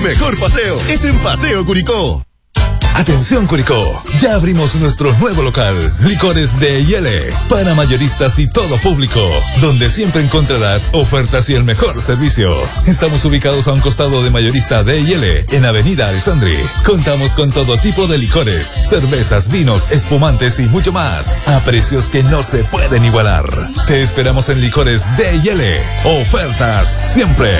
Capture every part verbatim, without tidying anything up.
mejor paseo es en Paseo Curicó. Atención Curicó, ya abrimos nuestro nuevo local, Licores de Yele, para mayoristas y todo público, donde siempre encontrarás ofertas y el mejor servicio. Estamos ubicados a un costado de Mayorista de Yele, en Avenida Alessandri. Contamos con todo tipo de licores, cervezas, vinos, espumantes y mucho más, a precios que no se pueden igualar. Te esperamos en Licores de Yele. Ofertas siempre.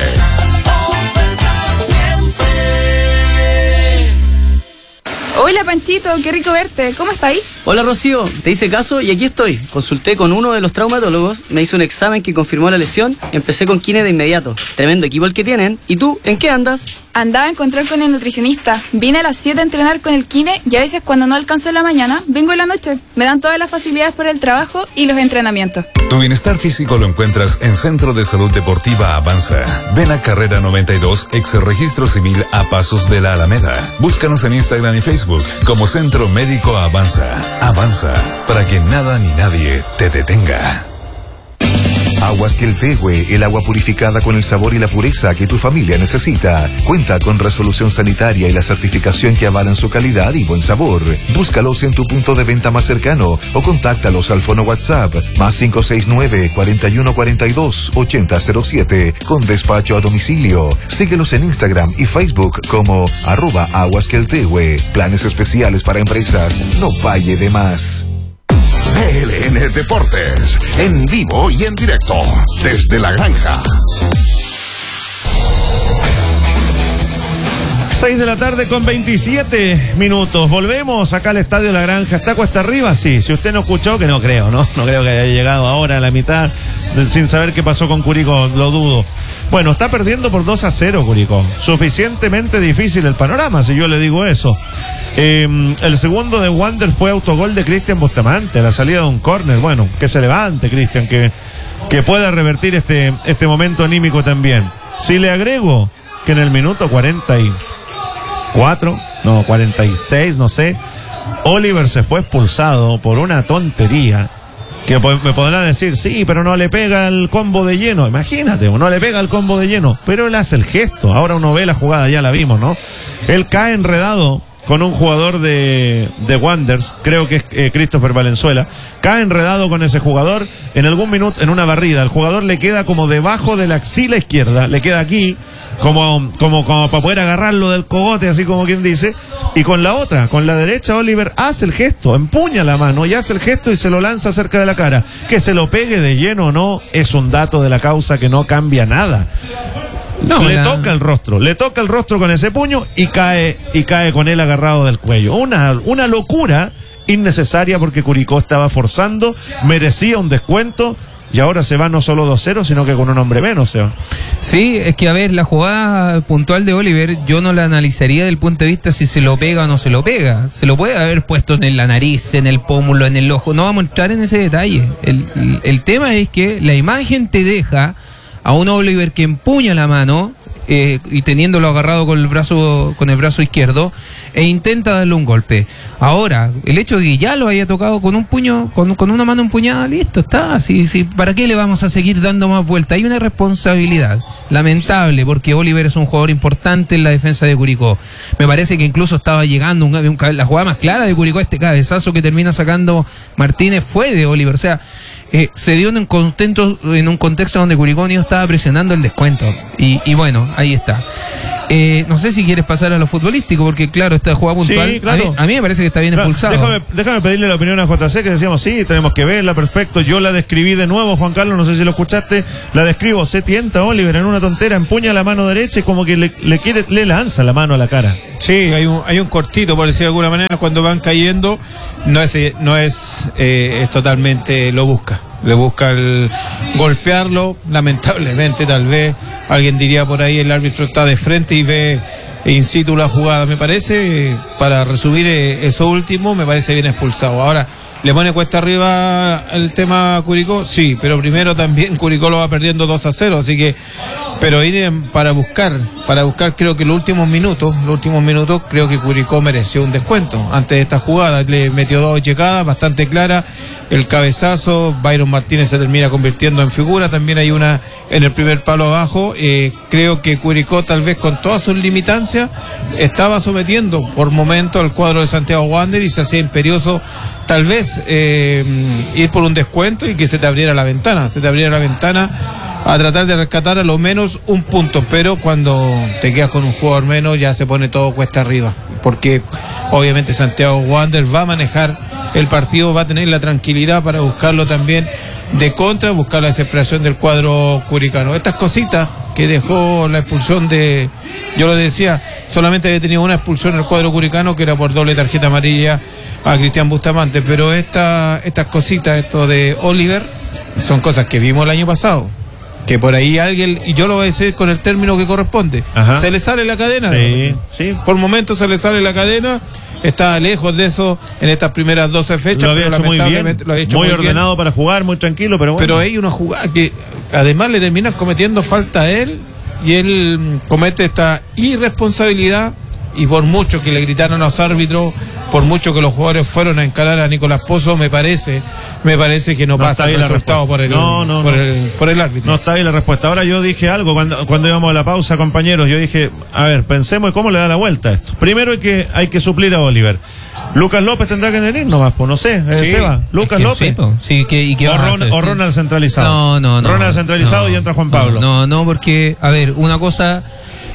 Hola Panchito, qué rico verte, ¿cómo estás ahí? Hola Rocío, te hice caso y aquí estoy. Consulté con uno de los traumatólogos, me hizo un examen que confirmó la lesión, empecé con kine de inmediato. Tremendo equipo el que tienen. ¿Y tú, en qué andas? Andaba a encontrar con el nutricionista. Vine a las siete a entrenar con el kine y a veces cuando no alcanzo en la mañana, vengo en la noche. Me dan todas las facilidades para el trabajo y los entrenamientos. Tu bienestar físico lo encuentras en Centro de Salud Deportiva Avanza. Ven a Carrera noventa y dos, ex Registro Civil a pasos de la Alameda. Búscanos en Instagram y Facebook como Centro Médico Avanza. Avanza, para que nada ni nadie te detenga. Aguas Queltehue, el agua purificada con el sabor y la pureza que tu familia necesita. Cuenta con resolución sanitaria y la certificación que avalan su calidad y buen sabor. Búscalos en tu punto de venta más cercano o contáctalos al fono WhatsApp más cinco seis nueve, cuarenta y uno cuarenta y dos, ochenta cero siete con despacho a domicilio. Síguelos en Instagram y Facebook como arroba Aguas Queltehue. Planes especiales para empresas. No pague de más. B L N Deportes, en vivo y en directo, desde la granja. seis de la tarde con veintisiete minutos. Volvemos acá al Estadio La Granja. ¿Está cuesta arriba? Sí. Si usted no escuchó, que no creo, ¿no? No creo que haya llegado ahora a la mitad sin saber qué pasó con Curicó, lo dudo. Bueno, está perdiendo por dos a cero Curicó. Suficientemente difícil el panorama, si yo le digo eso. Eh, el segundo de Wander fue autogol de Cristian Bustamante a la salida de un córner. Bueno, que se levante Cristian, que, que pueda revertir este, este momento anímico también. Si le agrego que en el minuto cuarenta y cuatro, no, cuarenta y seis, no sé, Oliver se fue expulsado por una tontería. Que me podrán decir, sí, pero no le pega el combo de lleno. Imagínate, no le pega el combo de lleno, pero él hace el gesto. Ahora uno ve la jugada, ya la vimos, ¿no? Él cae enredado con un jugador de, de Wanderers, creo que es eh, Christopher Valenzuela, cae enredado con ese jugador en algún minuto, en una barrida. El jugador le queda como debajo de la axila izquierda, le queda aquí, como, como, como para poder agarrarlo del cogote, así como quien dice, y con la otra, con la derecha, Oliver hace el gesto, empuña la mano y hace el gesto y se lo lanza cerca de la cara. Que se lo pegue de lleno o no, es un dato de la causa que no cambia nada. No, le la... toca el rostro, le toca el rostro con ese puño y cae, y cae con él agarrado del cuello. Una, una locura innecesaria porque Curicó estaba forzando, merecía un descuento. Y ahora se va no solo dos cero, sino que con un hombre menos se va. Sí, es que a ver, la jugada puntual de Oliver, yo no la analizaría desde el punto de vista si se lo pega o no se lo pega. Se lo puede haber puesto en la nariz, en el pómulo, en el ojo. No vamos a entrar en ese detalle. El, el, el tema es que la imagen te deja a un Oliver que empuña la mano eh, y teniéndolo agarrado con el brazo con el brazo izquierdo e intenta darle un golpe. Ahora, el hecho de que ya lo haya tocado con un puño, con, con una mano empuñada, listo, está. Sí, sí, ¿para qué le vamos a seguir dando más vuelta? Hay una responsabilidad lamentable porque Oliver es un jugador importante en la defensa de Curicó. Me parece que incluso estaba llegando un, un, la jugada más clara de Curicó, este cabezazo que termina sacando Martínez fue de Oliver. O sea, eh, se dio en un contexto, en un contexto donde Curicó no estaba presionando el descuento. Y, y bueno, ahí está. Eh, no sé si quieres pasar a lo futbolístico, porque claro, esta jugada puntual, sí, claro. a, mí, a mí me parece que está bien claro, expulsado. Déjame, déjame pedirle la opinión a J C, que decíamos, sí, tenemos que verla, perfecto. Yo la describí de nuevo, Juan Carlos, no sé si lo escuchaste, la describo, se tienta a Oliver en una tontera, empuña la mano derecha y como que le, le quiere, le lanza la mano a la cara. Sí, hay un, hay un cortito, por decir de alguna manera, cuando van cayendo, no es, no es, eh, es totalmente, lo busca. Le busca el golpearlo, lamentablemente tal vez alguien diría por ahí el árbitro está de frente y ve in situ la jugada. Me parece, para resumir eso último, me parece bien expulsado. Ahora, ¿le pone cuesta arriba el tema a Curicó? Sí, pero primero también Curicó lo va perdiendo dos a cero, así que, pero ir para buscar, para buscar creo que los últimos minutos, los últimos minutos creo que Curicó mereció un descuento. Antes de esta jugada le metió dos llegadas bastante claras, el cabezazo, Byron Martínez se termina convirtiendo en figura, también hay una en el primer palo abajo. Eh, creo que Curicó, tal vez con todas sus limitancias, estaba sometiendo por momento al cuadro de Santiago Wander y se hacía imperioso tal vez eh, ir por un descuento y que se te abriera la ventana, se te abriera la ventana a tratar de rescatar a lo menos un punto, pero cuando te quedas con un jugador menos ya se pone todo cuesta arriba, porque obviamente Santiago Wander va a manejar el partido, va a tener la tranquilidad para buscarlo también de contra, buscar la desesperación del cuadro curicano. Estas cositas que dejó la expulsión de, yo lo decía, solamente había tenido una expulsión en el cuadro curicano, que era por doble tarjeta amarilla a Cristian Bustamante, pero esta, estas cositas, esto de Oliver, son cosas que vimos el año pasado, que por ahí alguien, y yo lo voy a decir con el término que corresponde, Ajá. se le sale la cadena. Sí, sí. Por momentos se le sale la cadena, está lejos de eso en estas primeras doce fechas. Lo había pero hecho muy bien, lamentablemente lo había hecho muy, muy ordenado bien. para jugar, muy tranquilo, pero bueno. Pero hay una jugada que además le terminan cometiendo falta a él, y él mm, comete esta irresponsabilidad, y por mucho que le gritaron a los árbitros, por mucho que los jugadores fueron a encarar a Nicolás Pozo, me parece, me parece que no, No pasa está el ahí la resultado por el, No, no, por, no. el, por el árbitro. No está ahí la respuesta. Ahora yo dije algo cuando, cuando íbamos a la pausa, compañeros. Yo dije, a ver, pensemos cómo le da la vuelta a esto. Primero hay que, hay que suplir a Oliver. Lucas López tendrá que venir nomás, pues no sé, eh, Sí. Seba. Lucas Es que López. sí, po. Sí, que, ¿y qué O, vas a Ron- hacer? o Ronald centralizado. No, no, no. Ronald centralizado no, y entra Juan Pablo. No, no, porque, a ver, una cosa,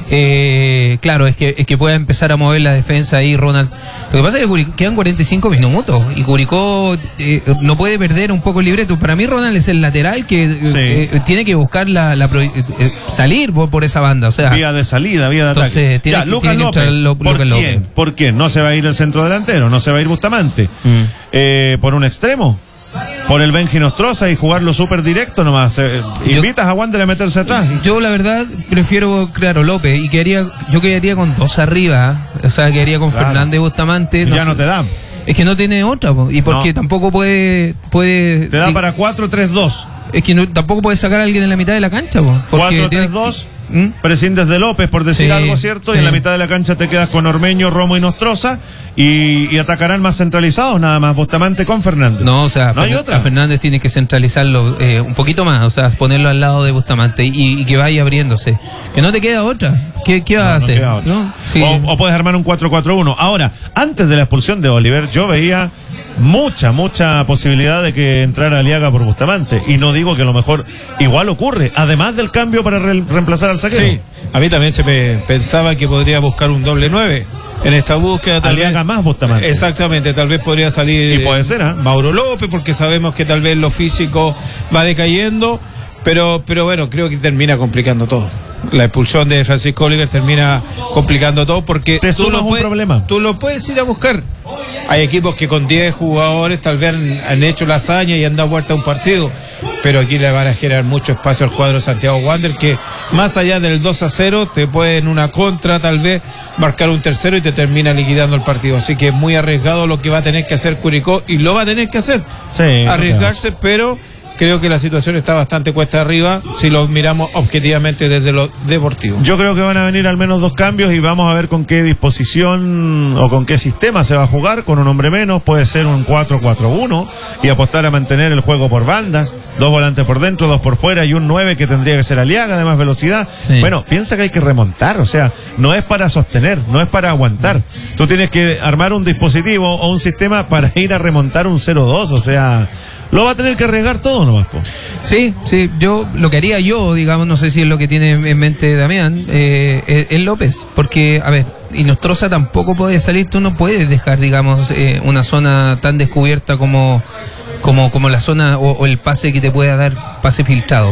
eh, claro, es que, es que pueda empezar a mover la defensa ahí, Ronald. Lo que pasa es que Curicó, quedan cuarenta y cinco minutos y Curicó eh, no puede perder un poco el libreto. Para mí, Ronald es el lateral que eh, Sí. eh, tiene que buscar la, la pro- eh, eh, salir por, por esa banda. O sea, Vía de salida, vía de Entonces, ataque. tiene Ya, que- Lucas tiene que López. entrar Lo- ¿Por Lucas quién? López. ¿Por quién? No se va a ir el centro delantero, no se va a ir Bustamante. Mm. Eh, ¿Por un extremo? ¿Por el Benji Nostroza y jugarlo súper directo nomás? Eh, Yo- ¿Invitas a Wander a meterse atrás? Yo la verdad prefiero, claro, López, y quedaría, yo quedaría con dos arriba, o sea, quedaría con Claro. Fernández Bustamante. ya sé. no te da. Es que no tiene otra, po, y porque No. tampoco puede, puede Te da di- para cuatro tres dos. es que no- tampoco puede sacar a alguien en la mitad de la cancha, po, porque cuatro tiene- tres dos. ¿Mm? Prescindes de López, por decir Sí, algo, ¿cierto? Y sí. en la mitad de la cancha te quedas con Ormeño, Romo y Nostroza. Y, y atacarán más centralizados, nada más. Bustamante con Fernández. No, o sea, no hay Fernan- otra. a Fernández tiene que centralizarlo eh, un poquito más, o sea, ponerlo al lado de Bustamante y, y que vaya abriéndose. Que no te queda otra. ¿Qué, qué vas No, a no hacer? queda otra. ¿No? Sí. O, o puedes armar un cuatro cuatro uno. Ahora, antes de la expulsión de Oliver, yo veía mucha, mucha posibilidad de que entrara Aliaga por Bustamante. Y no digo que a lo mejor igual ocurre, además del cambio para re- reemplazar al saquero. Sí, a mí también se me pensaba que podría buscar un doble nueve en esta búsqueda. Tal Aliaga vez, más Bustamante. Exactamente, tal vez podría salir Y puede ser, ¿ah? Mauro López, porque sabemos que tal vez lo físico va decayendo, pero, pero bueno, creo que termina complicando todo. La expulsión de Francisco Oliver termina complicando todo, porque Te tú sumas lo un puedes, problema. tú lo puedes ir a buscar. Hay equipos que con diez jugadores tal vez han, han hecho la hazaña y han dado vuelta a un partido, pero aquí le van a generar mucho espacio al cuadro de Santiago Wander, que más allá del dos a cero te puede en una contra tal vez marcar un tercero y te termina liquidando el partido. Así que es muy arriesgado lo que va a tener que hacer Curicó, y lo va a tener que hacer, Sí, arriesgarse, pero creo que la situación está bastante cuesta arriba si lo miramos objetivamente desde lo deportivo. Yo creo que van a venir al menos dos cambios y vamos a ver con qué disposición o con qué sistema se va a jugar. Con un hombre menos, puede ser un cuatro cuatro uno y apostar a mantener el juego por bandas, dos volantes por dentro, dos por fuera y un nueve que tendría que ser Aliaga, de más velocidad. Sí. Bueno, piensa que hay que remontar, o sea, no es para sostener, no es para aguantar. Tú tienes que armar un dispositivo o un sistema para ir a remontar un cero dos, o sea, lo va a tener que arriesgar todo nomás, po. Sí, sí, yo lo que haría yo, digamos, no sé si es lo que tiene en mente Damián, eh, es, es López, porque, a ver, y Nostroza tampoco puede salir, tú no puedes dejar, digamos, eh, una zona tan descubierta como, como, como la zona o, o el pase que te pueda dar, pase filtrado.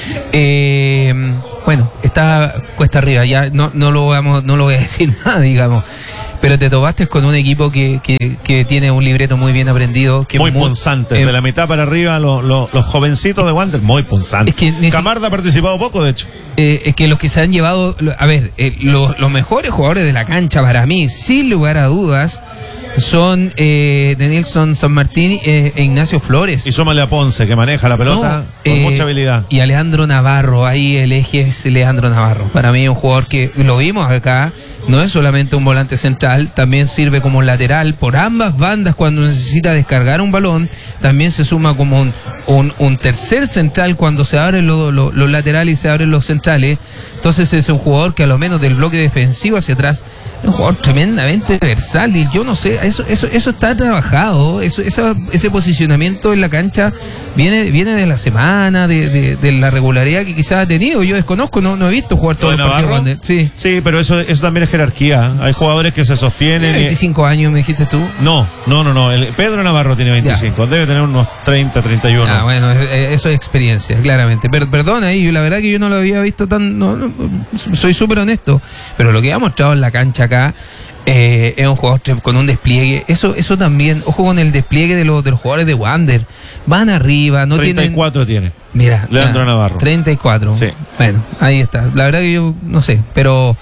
Eh, bueno, está cuesta arriba, ya no, no lo vamos, no lo voy a decir más, digamos. Pero te topaste con un equipo que, que, que tiene un libreto muy bien aprendido. Que muy mu- punzante, eh, de la mitad para arriba, lo- lo- los jovencitos de Wander, muy punzante. Es que ni si- Camarda ha participado poco, de hecho. Eh, es que los que se han llevado, lo- a ver, eh, los, los mejores jugadores de la cancha para mí, sin lugar a dudas, son eh, de Nilson San Martín eh, e Ignacio Flores. Y súmale a Ponce, que maneja la pelota No, con eh, mucha habilidad. Y Alejandro Navarro, ahí el eje es Alejandro Navarro. Para mí un jugador que lo vimos acá, no es solamente un volante central, también sirve como lateral por ambas bandas cuando necesita descargar un balón, también se suma como un, un, un tercer central cuando se abren los, los, los laterales y se abren los centrales. Entonces es un jugador que a lo menos del bloque defensivo hacia atrás es un jugador tremendamente versátil. Yo no sé, eso eso eso está trabajado, eso esa, ese posicionamiento en la cancha viene viene de la semana, de, de, de la regularidad que quizás ha tenido. Yo desconozco, no, no he visto jugar todos los partidos con él. Sí. Sí, pero eso eso también es jerarquía. Hay jugadores que se sostienen. veinticinco y... años me dijiste tú. No, no, no, no. El Pedro Navarro tiene veinticinco, ya. Debe tener unos treinta, treinta y uno. Ah, bueno, eso es experiencia, claramente. Per, perdona, ahí, la verdad que yo no lo había visto tan... No, no, soy súper honesto, pero lo que ha mostrado en la cancha acá eh, es un jugador con un despliegue. Eso eso también, ojo con el despliegue de los, de los jugadores de Wander. Van arriba, no treinta y cuatro tienen... tiene. Mira, Leandro Navarro. treinta y cuatro. Sí. Bueno, ahí está. La verdad que yo no sé, pero...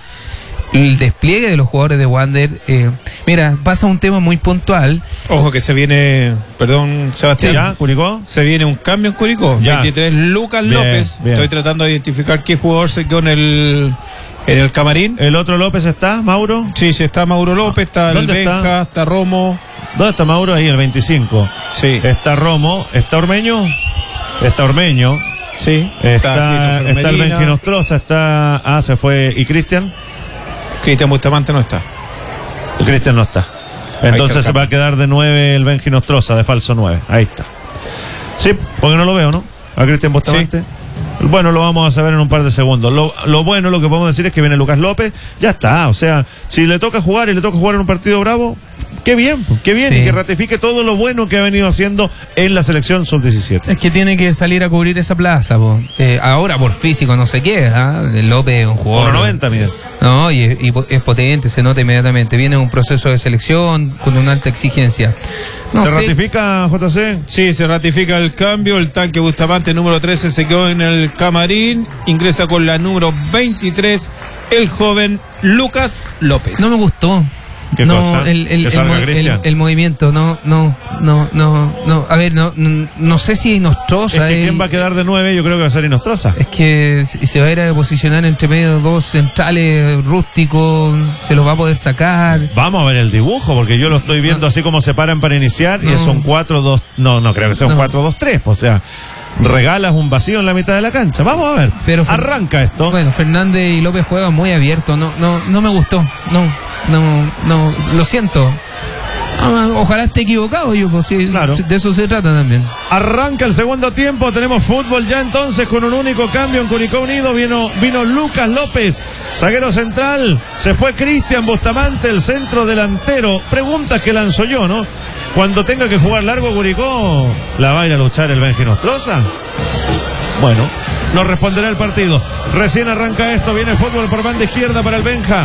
el despliegue de los jugadores de Wander, eh, mira, pasa un tema muy puntual. Ojo que se viene, perdón, Sebastián, ¿Ya? ¿Curicó? Se viene un cambio en Curicó. Ya. veintitrés, Lucas Bien, López. bien. Estoy tratando de identificar qué jugador se quedó en el en el camarín. ¿El otro López está, Mauro? Sí, sí, está Mauro López, está el ¿Dónde Benja, está? está Romo. ¿Dónde está Mauro? Ahí, el veinticinco. Sí. Está Romo, está Ormeño, está Ormeño, Sí. está, Christopher está el Medina. Benji Nostroza, está... Ah, se fue... ¿Y Cristian? Cristian Bustamante no está. Cristian no está. Entonces está se va a quedar de nueve el Benji Nostroza, de falso nueve. Ahí está. Sí, porque no lo veo, ¿no? A Cristian Bustamante. Sí. Bueno, lo vamos a saber en un par de segundos. Lo, lo bueno, lo que podemos decir es que viene Lucas López. Ya está. O sea, si le toca jugar y le toca jugar en un partido bravo, qué bien, qué bien. Sí. Y que ratifique todo lo bueno que ha venido haciendo en la selección sub diecisiete. Es que tiene que salir a cubrir esa plaza, po. Eh, ahora por físico no se queda, ¿eh? López es un jugador. uno noventa, mira. No, y, y es potente, se nota inmediatamente. Viene un proceso de selección con una alta exigencia. No ¿Se sé. ratifica, J C? Sí, se ratifica el cambio. El tanque Bustamante número trece se quedó en el camarín. Ingresa con la número veintitrés el joven Lucas López. No me gustó. ¿Qué no, cosa? El, el, ¿Que el, salga mo- el, Cristian? el movimiento, no, no, no, no, no. A ver, no, no, no sé si Nostroza. Es que él- ¿quién va a quedar de nueve? Yo creo que va a ser Inostroza. Es que si se va a ir a posicionar entre medio de dos centrales rústicos, se los va a poder sacar. Vamos a ver el dibujo, porque yo lo estoy viendo No. así como se paran para iniciar, y No. son cuatro dos. No, no creo que sea un No. cuatro dos tres, o sea, regalas un vacío en la mitad de la cancha. Vamos a ver. Pero Fer- Arranca esto. Bueno, Fernández y López juegan muy abierto, no, no, no me gustó, no, no, no, lo siento. Ah, ojalá esté equivocado yo, pues sí, Claro. de eso se trata también. Arranca el segundo tiempo, tenemos fútbol ya entonces con un único cambio en Curicó Unido. Vino, vino Lucas López, zaguero central. Se fue Cristian Bustamante, el centro delantero. Preguntas que lanzo yo, ¿no? Cuando tenga que jugar largo Curicó, ¿la va a ir a luchar el Benji Nostroza? Bueno, nos responderá el partido. Recién arranca esto, viene el fútbol por banda izquierda para el Benja.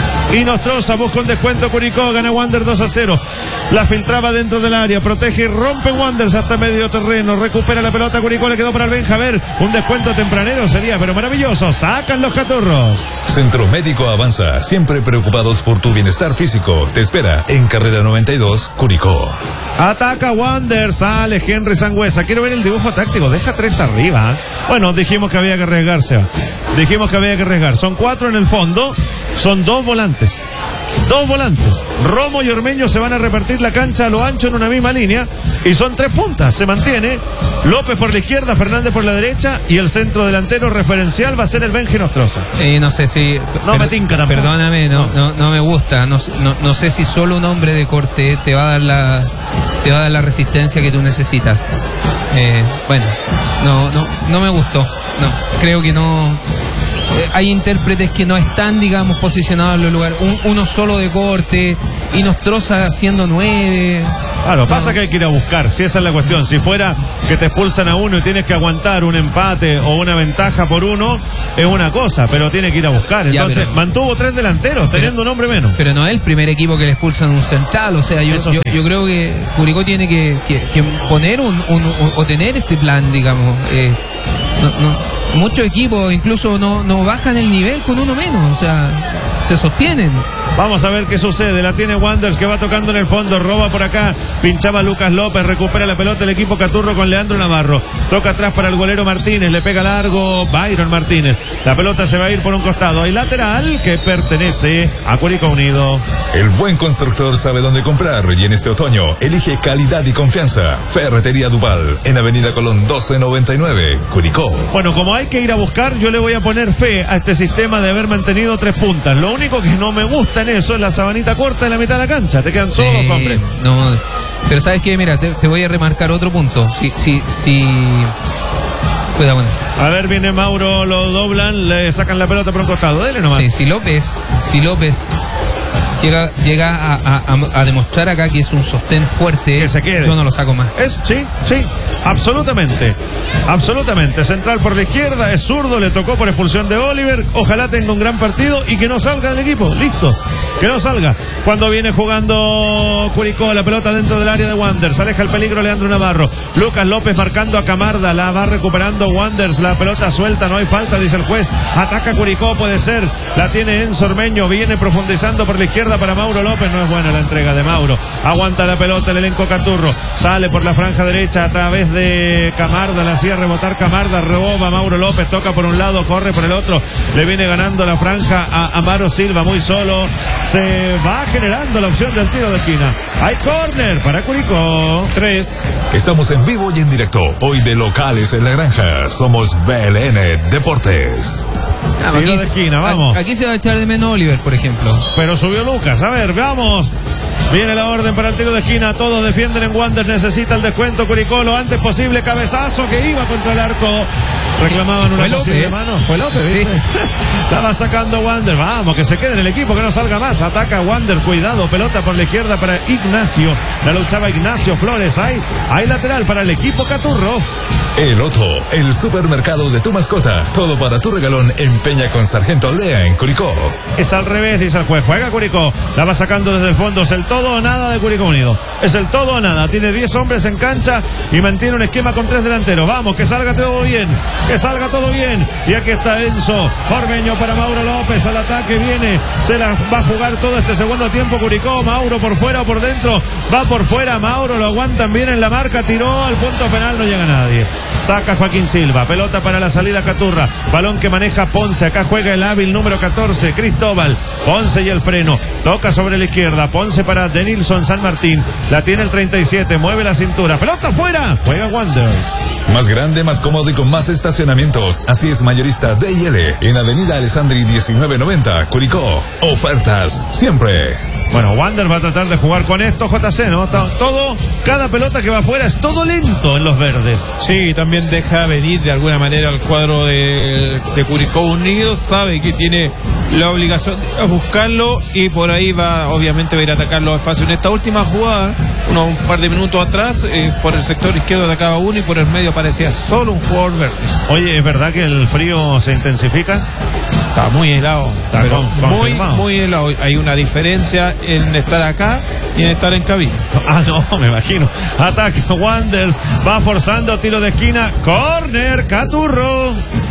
Y Nostroza busca un descuento. Curicó gana Wander dos a cero. La filtraba dentro del área, protege y rompe Wanderers hasta medio terreno. Recupera la pelota. Curicó le quedó para el Benja. A ver, un descuento tempranero sería, pero maravilloso. Sacan los caturros. Centro Médico Avanza, siempre preocupados por tu bienestar físico. Te espera en Carrera noventa y dos, Curicó. Ataca Wander, sale Henry Sangüesa. Quiero ver el dibujo táctico, deja tres arriba. Bueno, dijimos que había que arriesgarse. Dijimos que había que arriesgar. Son cuatro en el fondo, son dos volantes. Dos volantes. Romo y Ormeño se van a repartir la cancha a lo ancho en una misma línea. Y son tres puntas. Se mantiene López por la izquierda, Fernández por la derecha. Y el centro delantero referencial va a ser el Benji Nostroza. Eh, no sé si... No per- me tinca tampoco. Perdóname, no, no, no me gusta. No, no, no sé si solo un hombre de corte te va a dar la, te va a dar la resistencia que tú necesitas. Eh, bueno, no, no, no me gustó. No, creo que no... Eh, hay intérpretes que no están, digamos, posicionados en los lugares. Un, uno solo de corte y Nostroza haciendo nueve. Claro, No. pasa que hay que ir a buscar, si esa es la cuestión. Si fuera que te expulsan a uno y tienes que aguantar un empate o una ventaja por uno, es una cosa, pero tiene que ir a buscar. Ya, Entonces, pero- mantuvo tres delanteros, teniendo un hombre menos. Pero no es el primer equipo que le expulsan un central. O sea, yo, Eso yo, sí. yo creo que Curicó tiene que, que, que poner un, un- o tener este plan, digamos. Eh, no, no, muchos equipos incluso no, no bajan el nivel con uno menos, o sea, se sostienen. Vamos a ver qué sucede. La tiene Wanderers, que va tocando en el fondo, roba por acá, pinchaba Lucas López, recupera la pelota el equipo Caturro con Leandro Navarro, toca atrás para el golero Martínez, le pega largo Byron Martínez, la pelota se va a ir por un costado, hay lateral que pertenece a Curicó Unido. El buen constructor sabe dónde comprar y en este otoño elige calidad y confianza. Ferretería Duval, en Avenida Colón doce noventa y nueve, Curicó. Bueno, como hay que ir a buscar, yo le voy a poner fe a este sistema de haber mantenido tres puntas. Lo único que no me gusta en eso es la sabanita corta de la mitad de la cancha. Te quedan solo Sí, dos hombres. No, pero ¿sabes qué? Mira, te, te voy a remarcar otro punto. Si, si, si... Cuidado con esto. A ver, viene Mauro, lo doblan, le sacan la pelota por un costado. Dele nomás. Sí, si López, si López llega, llega a, a, a demostrar acá que es un sostén fuerte, que se quede. Yo no lo saco más. Es, sí, sí, absolutamente. Absolutamente. Central por la izquierda, es zurdo, le tocó por expulsión de Oliver. Ojalá tenga un gran partido y que no salga del equipo. Listo. Que no salga. Cuando viene jugando Curicó, la pelota dentro del área de Wanderers, aleja el peligro Leandro Navarro. Lucas López marcando a Camarda, la va recuperando Wanderers, la pelota suelta, no hay falta, dice el juez. Ataca Curicó, puede ser. La tiene Enzo Ormeño, viene profundizando por la izquierda para Mauro López. No es buena la entrega de Mauro. Aguanta la pelota el elenco Caturro. Sale por la franja derecha a través de Camarda, la hacía rebotar Camarda, roba Mauro López, toca por un lado, corre por el otro. Le viene ganando la franja a Amaro Silva, muy solo. Se va generando la opción del tiro de esquina. Hay córner para Curicó. Tres. Estamos en vivo y en directo. Hoy de locales en la granja. Somos B L N Deportes. Ah, Tiro aquí, de esquina, vamos. Aquí se va a echar de menos Oliver, por ejemplo. Pero subió Lucas. A ver, vamos. Viene la orden para el tiro de esquina. Todos defienden en Wanderers. Necesita el descuento Curicó lo antes posible. Cabezazo que iba contra el arco. Reclamaban una posible mano. Fue López, sí. ¿viste? La va sacando Wanderers. Vamos, que se quede en el equipo, que no salga más. Ataca Wanderers. Cuidado, pelota por la izquierda para Ignacio. La luchaba Ignacio Flores. Hay, hay lateral para el equipo Caturro. El Otto, el supermercado de tu mascota. Todo para tu regalón en Peña con Sargento Lea en Curicó. Es al revés, dice el juez. Juega Curicó. La va sacando desde el fondo. Es el todo o nada de Curicó Unido. Es el todo o nada. Tiene diez hombres en cancha y mantiene un esquema con tres delanteros. Vamos, que salga todo bien. Que salga todo bien. Y aquí está Enzo Ormeño para Mauro López. Al ataque viene. Se la va a jugar todo este segundo tiempo Curicó. Mauro por fuera o por dentro. Va por fuera. Mauro lo aguantan bien en la marca. Tiró al punto penal. No llega nadie. Saca Joaquín Silva, pelota para la salida Caturra, balón que maneja Ponce, acá juega el hábil número catorce, Cristóbal, Ponce y el freno, toca sobre la izquierda, Ponce para Denilson San Martín, la tiene el treinta y siete, mueve la cintura, pelota afuera, juega Wanderers. Más grande, más cómodo y con más estacionamientos. Así es mayorista D y L en Avenida Alessandri diecinueve noventa, Curicó. Ofertas siempre. Bueno, Wanderers va a tratar de jugar con esto, J C, ¿no? Todo, cada pelota que va afuera es todo lento en los verdes. Sí, también deja venir de alguna manera al cuadro de, de Curicó Unido, sabe que tiene la obligación de buscarlo y por ahí va, obviamente va a ir a atacar los espacios. En esta última jugada, unos un par de minutos atrás, eh, por el sector izquierdo atacaba uno y por el medio parecía solo un jugador verde. Oye, ¿es verdad que el frío se intensifica? Está muy helado, Está pero con, muy, muy helado. Hay una diferencia en estar acá y en estar en cabina. Ah, no, me imagino. Ataca Wanderers, va forzando, tiro de esquina, córner, Caturro.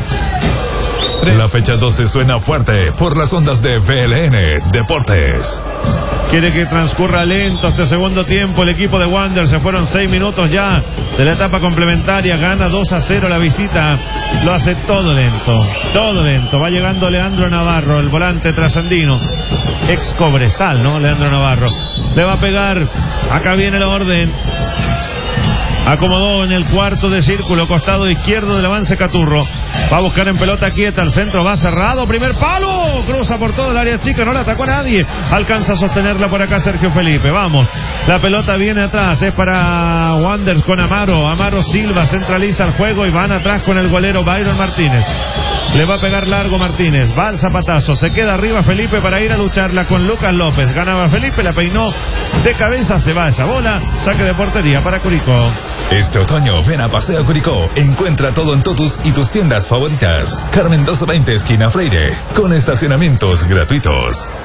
Tres. La fecha doce suena fuerte por las ondas de B L N Deportes. Quiere que transcurra lento este segundo tiempo el equipo de Wanderers. Se fueron seis minutos ya de la etapa complementaria. Gana dos a cero la visita. Lo hace todo lento, todo lento. Va llegando Leandro Navarro, el volante trasandino. Ex Cobresal, ¿no? Leandro Navarro. Le va a pegar. Acá viene la orden. Acomodó en el cuarto de círculo, costado izquierdo del avance Caturro. Va a buscar en pelota quieta, el centro va cerrado, primer palo, cruza por todo el área chica, no la atacó a nadie, alcanza a sostenerla por acá Sergio Felipe, vamos, la pelota viene atrás, es para Wanderers con Amaro, Amaro Silva centraliza el juego y van atrás con el golero Byron Martínez. Le va a pegar largo Martínez, va al zapatazo, se queda arriba Felipe para ir a lucharla con Lucas López, ganaba Felipe, la peinó de cabeza, se va esa bola, saque de portería para Curicó. Este otoño ven a Paseo Curicó, encuentra todo en Totus y tus tiendas favoritas. Carmen doscientos veinte esquina Freire, con estacionamientos gratuitos.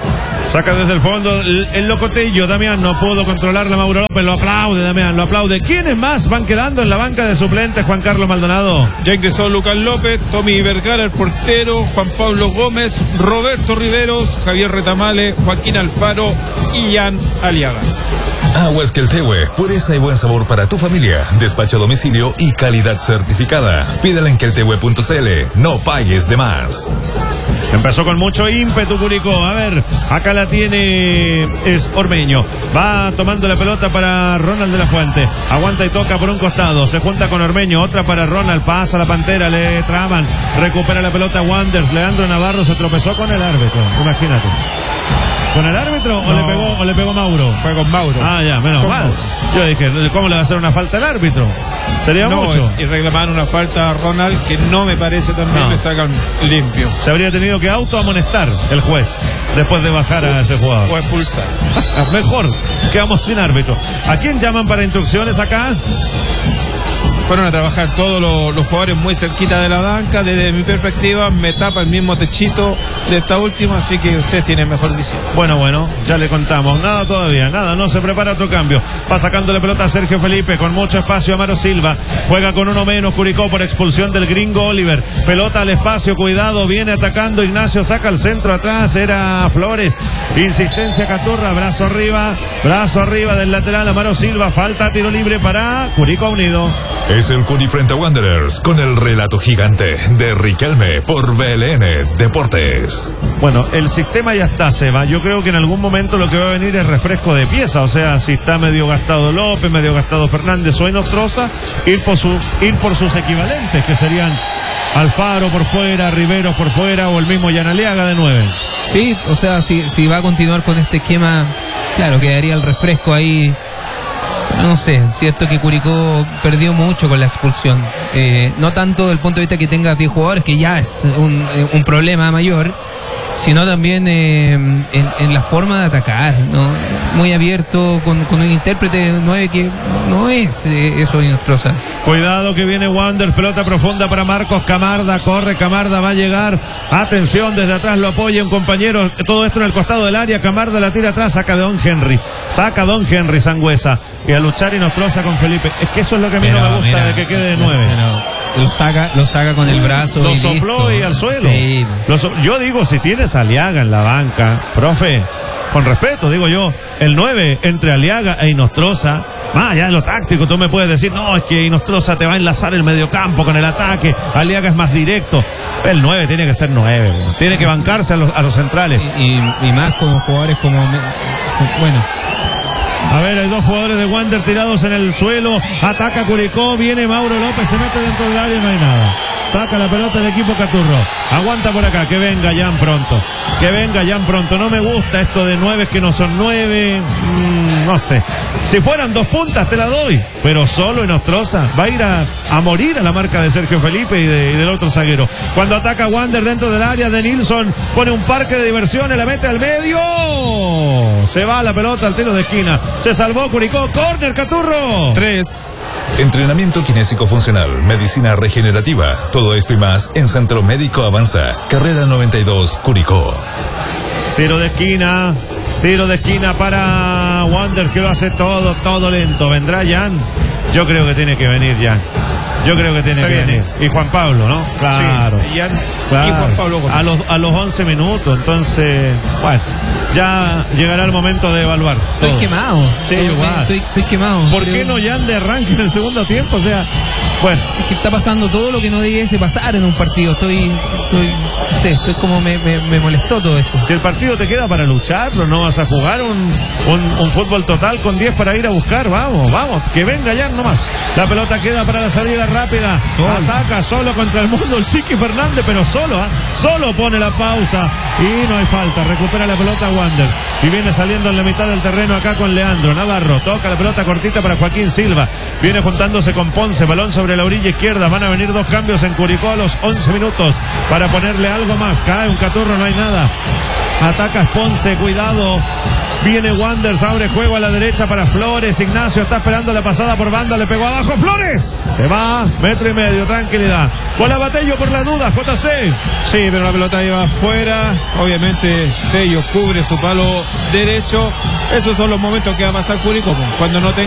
Saca desde el fondo el, el locotillo. Damián no pudo controlarla. Mauro López lo aplaude. Damián lo aplaude. ¿Quiénes más van quedando en la banca de suplentes, Juan Carlos Maldonado? Ya ingresó Lucas López, Tommy Vergara, el portero, Juan Pablo Gómez, Roberto Riveros, Javier Retamale, Joaquín Alfaro y Jan Aliaga. Aguas Queltehue, pureza y buen sabor para tu familia. Despacho a domicilio y calidad certificada. Pídela en queltehue punto c l. No pagues de más. Empezó con mucho ímpetu Curicó. A ver, acá la tiene, es Ormeño. Va tomando la pelota para Ronald de la Fuente. Aguanta y toca por un costado. Se junta con Ormeño. Otra para Ronald. Pasa la Pantera. Le traban. Recupera la pelota Wanderers. Leandro Navarro se tropezó con el árbitro. Imagínate. ¿Con el árbitro no. o le pegó o le pegó Mauro? Fue con Mauro. Ah, ya, menos mal. Mauro. Yo dije, ¿cómo le va a hacer una falta al árbitro? Sería no, mucho. Y reclamaron una falta a Ronald que no me parece también, no. Le sacan limpio. Se habría tenido que autoamonestar el juez después de bajar a ese jugador. O expulsar. Mejor, quedamos sin árbitro. ¿A quién llaman para instrucciones acá? Fueron a trabajar todos los, los jugadores muy cerquita de la banca. Desde mi perspectiva me tapa el mismo techito de esta última, así que ustedes tienen mejor visión. Bueno, bueno, ya le contamos. Nada todavía, nada, no se prepara otro cambio. Va sacando la pelota a Sergio Felipe con mucho espacio. Amaro Silva juega con uno menos Curicó por expulsión del gringo Oliver. Pelota al espacio, cuidado, viene atacando Ignacio, saca el centro atrás, era Flores. Insistencia Caturra, brazo arriba, brazo arriba del lateral Amaro Silva. Falta, tiro libre para Curicó Unido. Es el Curi frente a Wanderers con el relato gigante de Riquelme por B L N Deportes. Bueno, el sistema ya está, Seba. Yo creo que en algún momento lo que va a venir es refresco de pieza. O sea, si está medio gastado López, medio gastado Fernández o Inostroza, ir por, su, ir por sus equivalentes, que serían Alfaro por fuera, Riveros por fuera o el mismo Yanaliaga de nueve. Sí, o sea, si, si va a continuar con este esquema, claro, quedaría el refresco ahí. No sé, cierto que Curicó perdió mucho con la expulsión. Eh, no tanto del punto de vista que tenga diez jugadores, que ya es un, un problema mayor, sino también eh, en, en la forma de atacar, ¿no? Muy abierto, con, con un intérprete nueve que no es eh, eso Inostroza. Cuidado que viene Wander, pelota profunda para Marcos Camarda, corre Camarda, va a llegar, atención, desde atrás lo apoya un compañero, todo esto en el costado del área, Camarda la tira atrás, saca Don Henry, saca Don Henry Sangüesa, y a luchar Inostroza con Felipe. Es que eso es lo que a mí pero, no me gusta, mira, de que quede de nueve. Pero, lo saca, lo saca con el brazo. Lo y sopló listo. Y al suelo. Sí. Lo so, yo digo, si tienes a Aliaga en la banca, profe, con respeto, digo yo, el nueve entre Aliaga e Inostroza, más allá de lo táctico, tú me puedes decir, no, es que Inostroza te va a enlazar el mediocampo con el ataque, Aliaga es más directo. El nueve tiene que ser nueve, bueno. Tiene que bancarse a los, a los centrales. Y, y, y más como jugadores como, bueno. A ver, hay dos jugadores de Wander tirados en el suelo. Ataca Curicó, viene Mauro López, se mete dentro del área y no hay nada. Saca la pelota el equipo Caturro. Aguanta por acá, que venga Jan pronto. Que venga Jan pronto. No me gusta esto de nueve que no son nueve. Mm, no sé. Si fueran dos puntas te la doy. Pero solo Inostroza va a ir a, a morir a la marca de Sergio Felipe y, de, y del otro zaguero. Cuando ataca Wander dentro del área de Nilsson, pone un parque de diversiones, la mete al medio. Se va la pelota al tiro de esquina. Se salvó Curicó. Córner, Caturro. Tres. Entrenamiento kinésico funcional, medicina regenerativa, todo esto y más en Centro Médico Avanza, carrera noventa y dos, Curicó. Tiro de esquina, tiro de esquina para Wander, que lo hace todo, todo lento. ¿Vendrá Jan? Yo creo que tiene que venir Jan. Yo creo que tiene Se que viene. venir. Y Juan Pablo, ¿no? Claro. Sí, Jan claro. Y Juan Pablo Gómez. A los, a los once minutos, entonces, bueno, ya llegará el momento de evaluar. Estoy todo. quemado. Sí, estoy, igual. Estoy, estoy quemado. ¿Por Creo... qué no Jan de arranque en el segundo tiempo? O sea, bueno. Es que está pasando todo lo que no debiese pasar en un partido. Estoy, estoy, no sé, estoy como me, me, me molestó todo esto. Si el partido te queda para luchar, pero no vas a jugar un, un, un fútbol total con diez para ir a buscar, vamos, vamos, que venga Jan nomás. La pelota queda para la salida rápida. Sol. Ataca solo contra el mundo el Chiqui Fernández, pero solo, ¿eh? Solo pone la pausa y no hay falta. Recupera la pelota Wander y viene saliendo en la mitad del terreno acá con Leandro Navarro. Toca la pelota cortita para Joaquín Silva. Viene juntándose con Ponce, balón sobre la orilla izquierda. Van a venir dos cambios en Curicó a los once minutos para ponerle algo más. Cae un Caturro, no hay nada. Ataca Ponce, cuidado. Viene Wanders, abre juego a la derecha para Flores. Ignacio está esperando la pasada por banda, le pegó abajo. Flores se va, metro y medio, tranquilidad. Bola Batello por la duda, J C. Sí, pero la pelota iba afuera. Obviamente Tello cubre su palo derecho. Esos son los momentos que va a pasar Curicó, cuando no tenga